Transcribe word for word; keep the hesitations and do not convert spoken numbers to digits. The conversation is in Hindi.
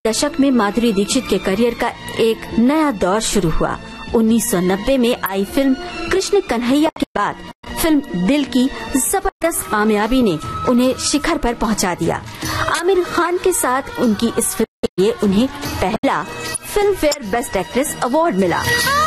दशक में माधुरी दीक्षित के करियर का एक नया दौर शुरू हुआ। उन्नीस सौ नब्बे में आई फिल्म कृष्ण कन्हैया के बाद फिल्म दिल की जबरदस्त कामयाबी ने उन्हें शिखर पर पहुंचा दिया। आमिर खान के साथ उनकी इस फिल्म के लिए उन्हें पहला film fair best actress award मिला।